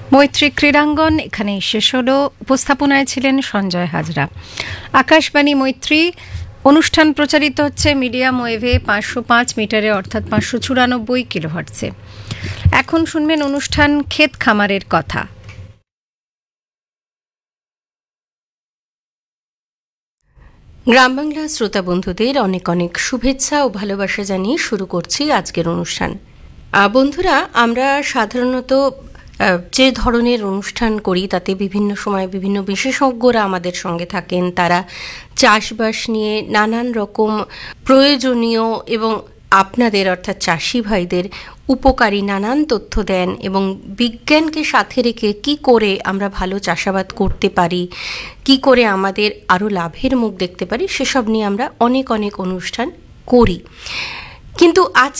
মৈত্রী ক্রীড়াঙ্গন এখানেই শেষ হলো। উপস্থাপনায় ছিলেন সঞ্জয় হাজরা। আকাশবাণী মৈত্রী অনুষ্ঠান প্রচারিত হচ্ছে মিডিয়াম ওয়েভে 505 মিটারে অর্থাৎ 594 কিলোহার্টজে। এখন শুনবেন অনুষ্ঠান ক্ষেত খামারের কথা। গ্রাম বাংলা শ্রোতা বন্ধুদের অনেক অনেক শুভেচ্ছা ও ভালোবাসা জানিয়ে শুরু করছি আজকের অনুষ্ঠান। বন্ধুরা, আমরা সাধারণত যে ধরনের অনুষ্ঠান করি তাতে বিভিন্ন সময় বিভিন্ন বিশেষজ্ঞরা আমাদের সঙ্গে থাকেন। তারা চাষবাস নিয়ে নানান রকম প্রয়োজনীয় এবং আপনাদের অর্থাৎ চাষি ভাইদের উপকারী নানান তথ্য দেন এবং বিজ্ঞানকে সাথে রেখে কি করে আমরা ভালো চাষাবাদ করতে পারি, কি করে আমাদের আরও লাভের মুখ দেখতে পারি, সেসব নিয়ে আমরা অনেক অনেক অনুষ্ঠান করি। কিন্তু আজ